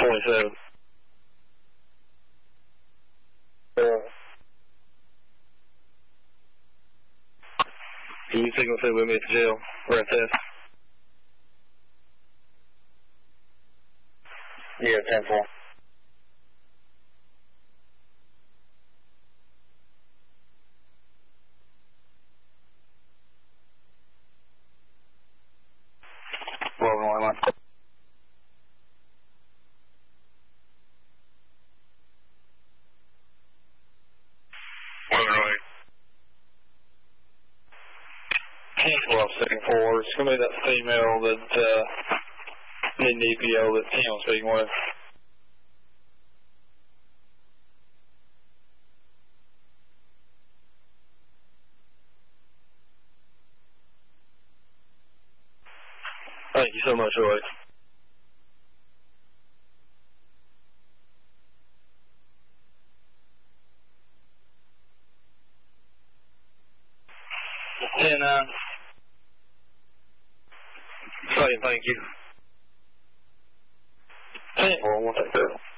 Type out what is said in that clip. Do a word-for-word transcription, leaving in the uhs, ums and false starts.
twenty-seven. Yeah. Can you signal say with me at the jail? We're at test. Yeah, ten four. Well, one one. Alright. Well, second four. It's going to be that female that, uh, in D P O that Tim was speaking with. Thank you so much, Roy. ten nine. Say thank you. ten four, one take care.